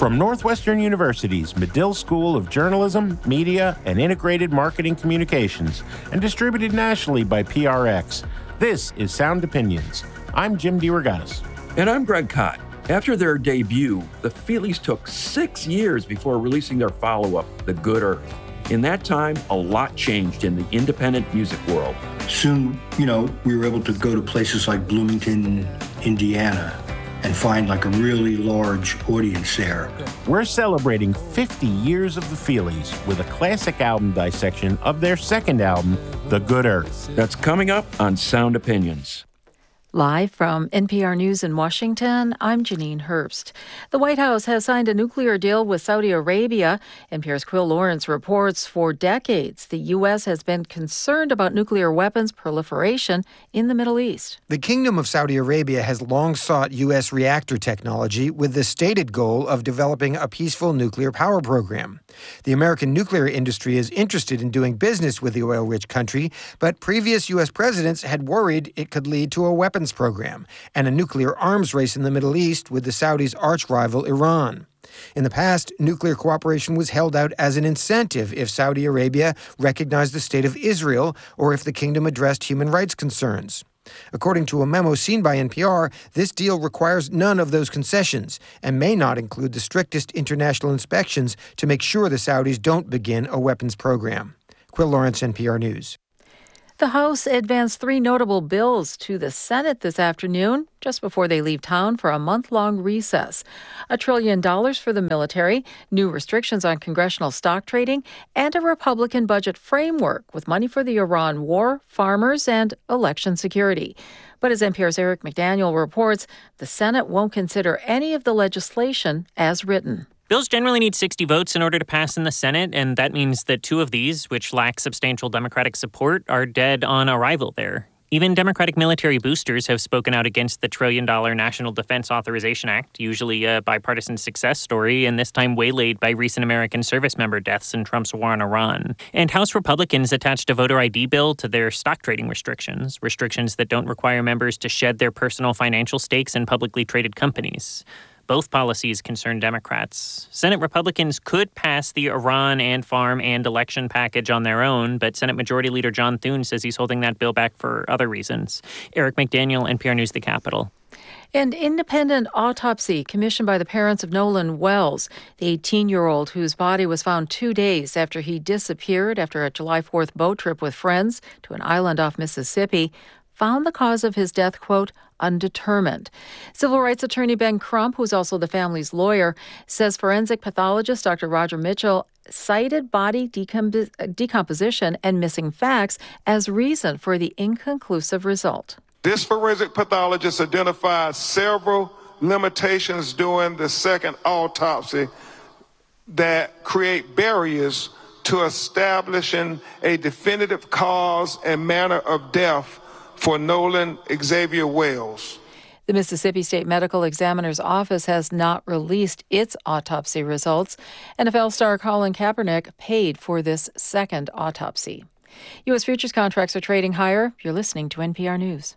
From Northwestern University's Medill School of Journalism, Media, and Integrated Marketing Communications, and distributed nationally by PRX, this is Sound Opinions. I'm Jim DeRogatis. And I'm Greg Kot. After their debut, the Feelies took 6 years before releasing their follow-up, The Good Earth. In that time, a lot changed in the independent music world. Soon, we were able to go to places like Bloomington, Indiana, and find like a really large audience there. We're celebrating 50 years of the Feelies with a classic album dissection of their second album, The Good Earth. That's coming up on Sound Opinions. Live from NPR News in Washington, I'm Janine Herbst. The White House has signed a nuclear deal with Saudi Arabia. NPR's Quill Lawrence reports for decades the U.S. has been concerned about nuclear weapons proliferation in the Middle East. The Kingdom of Saudi Arabia has long sought U.S. reactor technology with the stated goal of developing a peaceful nuclear power program. The American nuclear industry is interested in doing business with the oil-rich country, but previous U.S. presidents had worried it could lead to a weapons program and a nuclear arms race in the Middle East with the Saudis' arch-rival Iran. In the past, nuclear cooperation was held out as an incentive if Saudi Arabia recognized the State of Israel or if the kingdom addressed human rights concerns. According to a memo seen by NPR, this deal requires none of those concessions and may not include the strictest international inspections to make sure the Saudis don't begin a weapons program. Quill Lawrence, NPR News. The House advanced 3 notable bills to the Senate this afternoon, just before they leave town for a month-long recess. $1 trillion for the military, new restrictions on congressional stock trading, and a Republican budget framework with money for the Iran war, farmers, and election security. But as NPR's Eric McDaniel reports, the Senate won't consider any of the legislation as written. Bills generally need 60 votes in order to pass in the Senate, and that means that 2 of these, which lack substantial Democratic support, are dead on arrival there. Even Democratic military boosters have spoken out against the $1 trillion National Defense Authorization Act, usually a bipartisan success story, and this time waylaid by recent American service member deaths in Trump's war on Iran. And House Republicans attached a voter ID bill to their stock trading restrictions that don't require members to shed their personal financial stakes in publicly traded companies. Both policies concern Democrats. Senate Republicans could pass the Iran and farm and election package on their own, but Senate Majority Leader John Thune says he's holding that bill back for other reasons. Eric McDaniel, NPR News, The Capitol. An independent autopsy commissioned by the parents of Nolan Wells, the 18-year-old whose body was found 2 days after he disappeared after a July 4th boat trip with friends to an island off Mississippi, found the cause of his death, quote, undetermined. Civil rights attorney Ben Crump, who's also the family's lawyer, says forensic pathologist Dr. Roger Mitchell cited body decomposition and missing facts as reason for the inconclusive result. This forensic pathologist identified several limitations during the second autopsy that create barriers to establishing a definitive cause and manner of death for Nolan Xavier Wells. The Mississippi State Medical Examiner's Office has not released its autopsy results. NFL star Colin Kaepernick paid for this second autopsy. U.S. futures contracts are trading higher. You're listening to NPR News.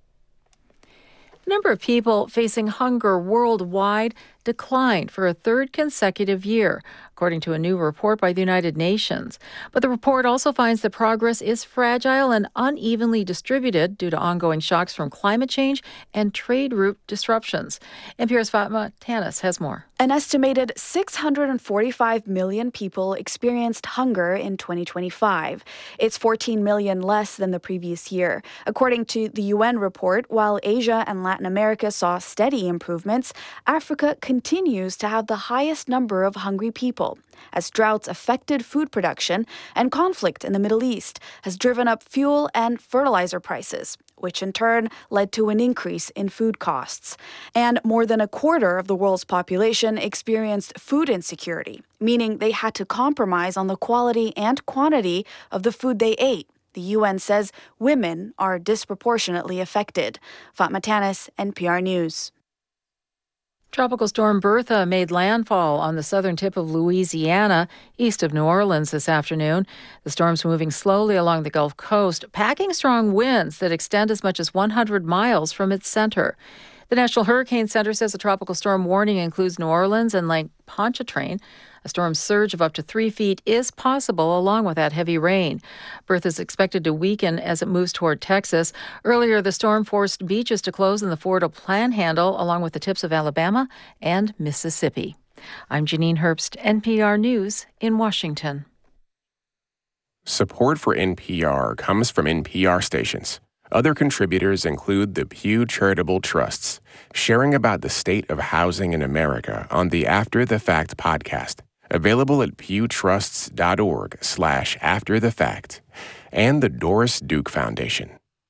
The number of people facing hunger worldwide declined for a third consecutive year, according to a new report by the United Nations. But the report also finds that progress is fragile and unevenly distributed due to ongoing shocks from climate change and trade route disruptions. NPR's Fatma Tanis has more. An estimated 645 million people experienced hunger in 2025. It's 14 million less than the previous year. According to the UN report, while Asia and Latin America saw steady improvements, Africa continues to have the highest number of hungry people, as droughts affected food production and conflict in the Middle East has driven up fuel and fertilizer prices, which in turn led to an increase in food costs. And more than a quarter of the world's population experienced food insecurity, meaning they had to compromise on the quality and quantity of the food they ate. The UN says women are disproportionately affected. Fatma Tanis, NPR News. Tropical storm Bertha made landfall on the southern tip of Louisiana, east of New Orleans this afternoon. The storm's moving slowly along the Gulf Coast, packing strong winds that extend as much as 100 miles from its center. The National Hurricane Center says a tropical storm warning includes New Orleans and Lake Pontchartrain. A storm surge of up to 3 feet is possible along with that heavy rain. Bertha is expected to weaken as it moves toward Texas. Earlier, the storm forced beaches to close in the Florida Panhandle along with the tips of Alabama and Mississippi. I'm Janine Herbst, NPR News in Washington. Support for NPR comes from NPR stations. Other contributors include the Pew Charitable Trusts, sharing about the state of housing in America on the After the Fact podcast, available at pewtrusts.org/afterthefact, and the Doris Duke Foundation.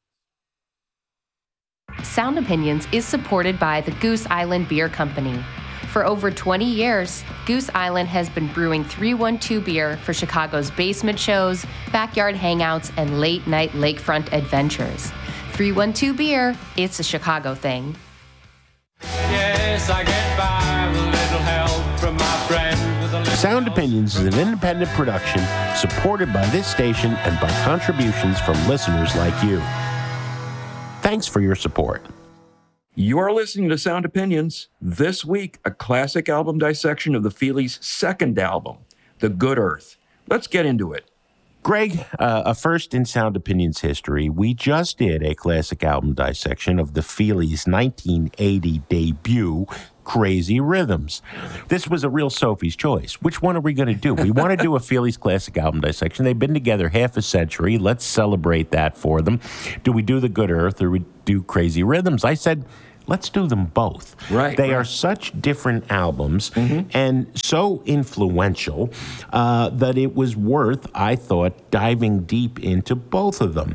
Sound Opinions is supported by the Goose Island Beer Company. For over 20 years, Goose Island has been brewing 312 beer for Chicago's basement shows, backyard hangouts, and late-night lakefront adventures. 312 beer, it's a Chicago thing. Yes, I get by with a little help from my friends. Sound Opinions is an independent production supported by this station and by contributions from listeners like you. Thanks for your support. You're listening to Sound Opinions. This week, a classic album dissection of the Feelies' second album, The Good Earth. Let's get into it. Greg, a first in Sound Opinions history, we just did a classic album dissection of the Feelies' 1980 debut, Crazy Rhythms. This was a real Sophie's choice. Which one are we going to do? We want to do a Feelies classic album dissection. They've been together half a century. Let's celebrate that for them. Do we do The Good Earth or we do Crazy Rhythms? I said, let's do them both. Right. They are such different albums and so influential that it was worth, I thought, diving deep into both of them.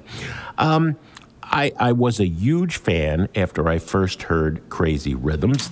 I was a huge fan after I first heard Crazy Rhythms.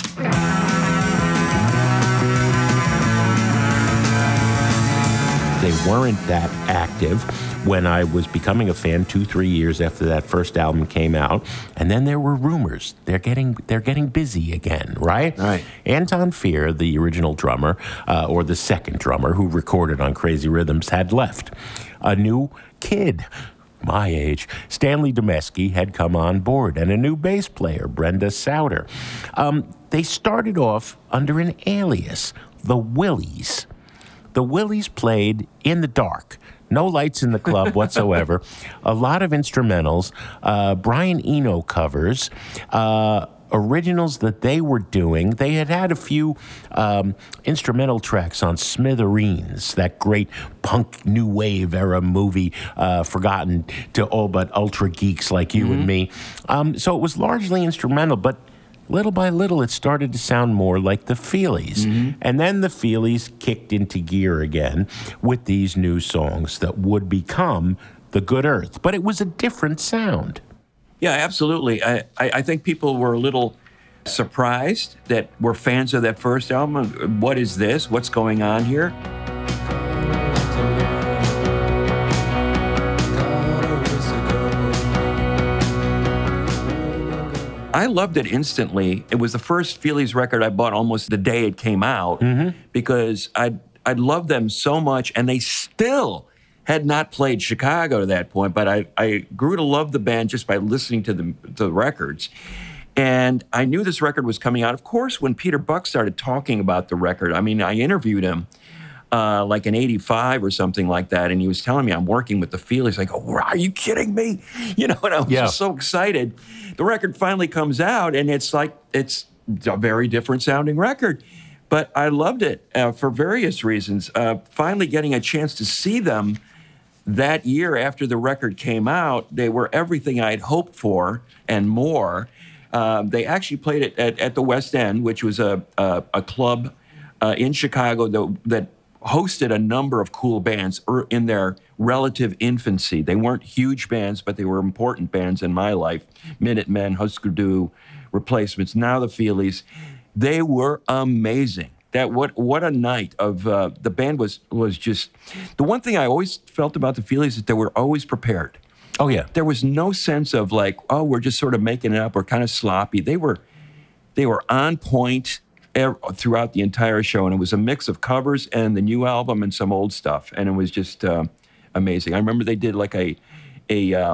They weren't that active when I was becoming a fan 2-3 years after that first album came out. And then there were rumors. They're getting busy again, right? Right. Anton Fear, the original drummer, or the second drummer who recorded on Crazy Rhythms, had left. A new kid, my age, Stanley Demesky, had come on board, and a new bass player, Brenda Sauter. They started off under an alias, the Willies. The Willies played in the dark. No lights in the club whatsoever. A lot of instrumentals, Brian Eno covers, originals that they were doing. They had a few instrumental tracks on Smithereens, that great punk new wave era movie, forgotten to all but ultra geeks like you and me. So it was largely instrumental, but little by little, it started to sound more like the Feelies. And then the Feelies kicked into gear again with these new songs that would become The Good Earth. But it was a different sound. Yeah, absolutely. I think people were a little surprised that we're fans of that first album. What is this? What's going on here? I loved it instantly. It was the first Feelies record I bought almost the day it came out because I loved them so much, and they still had not played Chicago to that point, but I grew to love the band just by listening to the records. And I knew this record was coming out. Of course, when Peter Buck started talking about the record, I mean, I interviewed him like in 85 or something like that, and he was telling me I'm working with the Feelies. I go, are you kidding me? You know, and I was just so excited. The record finally comes out, and it's a very different sounding record. But I loved it for various reasons. Finally getting a chance to see them that year after the record came out, they were everything I'd hoped for and more. They actually played it at the West End, which was a club in Chicago that hosted a number of cool bands in their relative infancy. They weren't huge bands, but they were important bands in my life. Minutemen, Husker Du, Replacements, now the Feelies. They were amazing. What a night of the band was just. The one thing I always felt about the Feelies is they were always prepared. Oh yeah, there was no sense of like, oh, we're just sort of making it up or kind of sloppy. They were on point throughout the entire show, and it was a mix of covers and the new album and some old stuff, and it was just amazing. I remember they did like a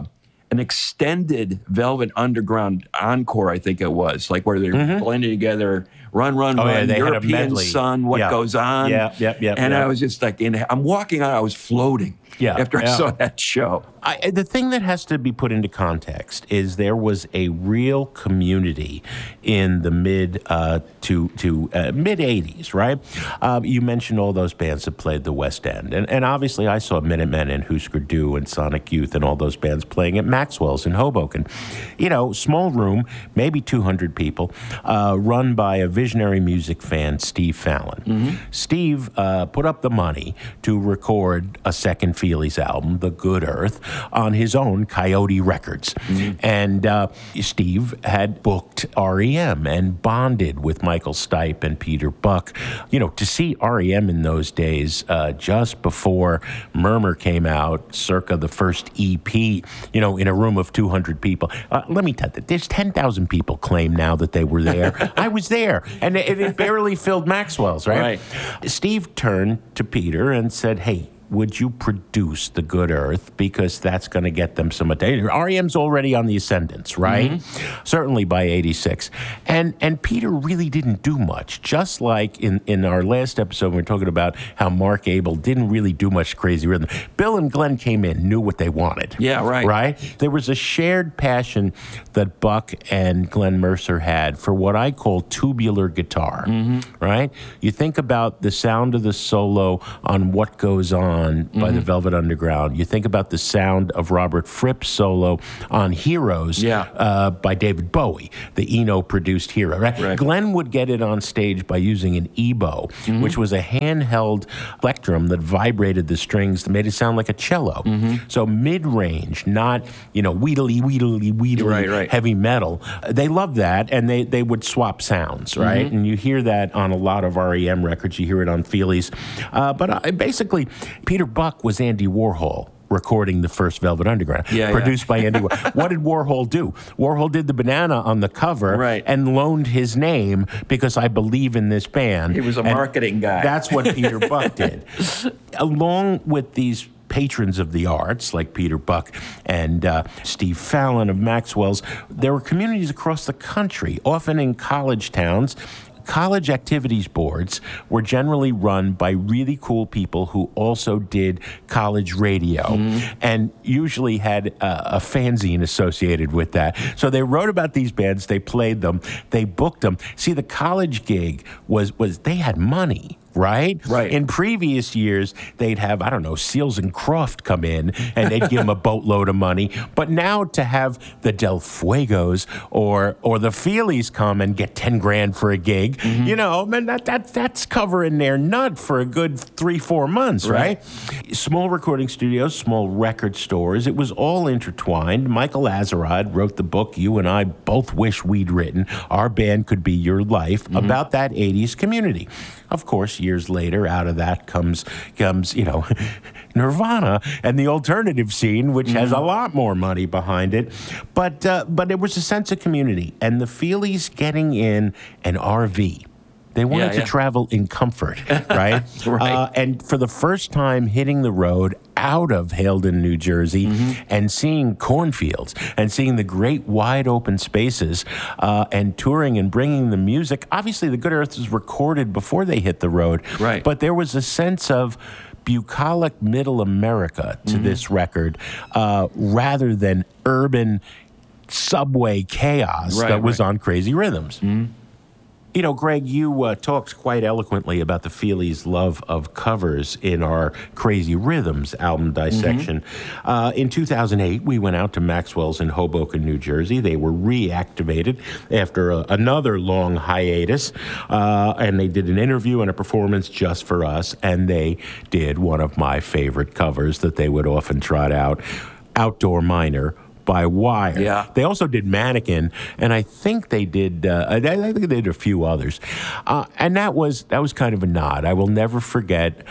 an extended Velvet Underground encore, I think it was, like where they're blending together, Run, they had a European medley. Sun, What Goes On. And I was just like, I'm walking out, I was floating after I saw that show. The thing that has to be put into context is there was a real community in the mid to mid 80s, right? You mentioned all those bands that played the West End. And obviously I saw Minutemen and Husker Du and Sonic Youth and all those bands playing at Maxwell's in Hoboken. You know, small room, maybe 200 people, run by a visionary music fan, Steve Fallon. Steve put up the money to record a second Feelies album, The Good Earth, on his own Coyote Records. And Steve had booked REM and bonded with Michael Stipe and Peter Buck. You know, to see REM in those days, just before Murmur came out, circa the first EP, you know, in a room of 200 people. Let me tell you, there's 10,000 people claim now that they were there. I was there, and it barely filled Maxwell's, right? Steve turned to Peter and said, hey, would you produce The Good Earth? Because that's going to get them some attention. REM's already on the ascendance, right? Certainly by 86. And Peter really didn't do much. Just like in our last episode, we were talking about how Mark Abel didn't really do much crazy rhythm. Bill and Glenn came in, knew what they wanted. Right? There was a shared passion that Buck and Glenn Mercer had for what I call tubular guitar, right? You think about the sound of the solo on What Goes On by the Velvet Underground. You think about the sound of Robert Fripp's solo on Heroes by David Bowie, the Eno-produced Hero. Right? Glenn would get it on stage by using an EBow, which was a handheld plectrum that vibrated the strings that made it sound like a cello. So mid-range, not, you know, wheedly, heavy metal. They loved that, and they would swap sounds, right? And you hear that on a lot of REM records. You hear it on Feelies. But basically, Peter Buck was Andy Warhol recording the first Velvet Underground, produced by Andy Warhol. What did Warhol do? Warhol did the banana on the cover and loaned his name because I believe in this band. He was a marketing guy. That's what Peter Buck did. Along with these patrons of the arts like Peter Buck and Steve Fallon of Maxwell's, there were communities across the country, often in college towns. College activities boards were generally run by really cool people who also did college radio and usually had a fanzine associated with that. So they wrote about these bands, they played them, they booked them. See, the college gig was they had money. Right? In previous years, they'd have, I don't know, Seals and Croft come in and they'd give them a boatload of money. But now to have the Del Fuegos or the Feelies come and get 10 grand for a gig, you know, man, that's covering their nut for a good 3-4 months, right? Small recording studios, small record stores, it was all intertwined. Michael Azerrad wrote the book you and I both wish we'd written, Our Band Could Be Your Life, about that 80s community. Of course, years later, out of that comes you know, Nirvana and the alternative scene, which has a lot more money behind it. But it was a sense of community. And the Feelies getting in an RV. They wanted to travel in comfort, right? And for the first time hitting the road out of Haledon, New Jersey, and seeing cornfields and seeing the great wide open spaces and touring and bringing the music. Obviously, The Good Earth was recorded before they hit the road. But there was a sense of bucolic middle America to this record rather than urban subway chaos that was on Crazy Rhythms. You know, Greg, you talked quite eloquently about the Feelies' love of covers in our Crazy Rhythms album dissection. In 2008, we went out to Maxwell's in Hoboken, New Jersey. They were reactivated after another long hiatus, and they did an interview and a performance just for us, and they did one of my favorite covers that they would often trot out, Outdoor Miner, by Wire. They also did Mannequin, and I think they did. I think they did a few others, and that was kind of a nod. I will never forget.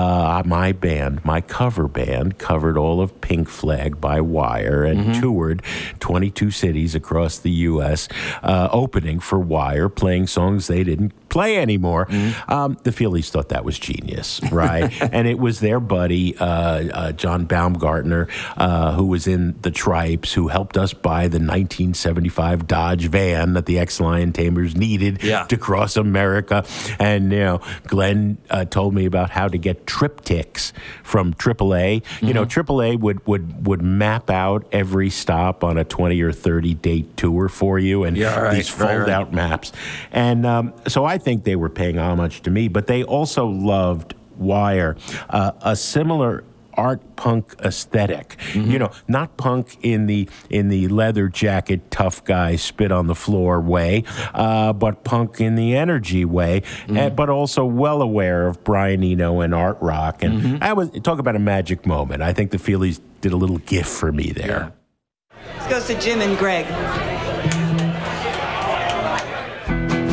My band, my cover band, covered all of Pink Flag by Wire and toured 22 cities across the U.S., opening for Wire, playing songs they didn't play anymore. The Feelies thought that was genius, right? And it was their buddy, John Baumgartner, who was in the Tripes, who helped us buy the 1975 Dodge van that the ex-lion tamers needed to cross America. And, Glenn told me about how to get triptychs from AAA. AAA would map out every stop on a 20 or 30 date tour for you, and these fold-out maps. And so I think they were paying homage to me, but they also loved Wire, a similar art punk aesthetic. Not punk in the leather jacket, tough guy, spit on the floor way, but punk in the energy way, but also well aware of Brian Eno and art rock. And talk about a magic moment. I think the Feelies did a little gift for me there. This goes to Jim and Greg.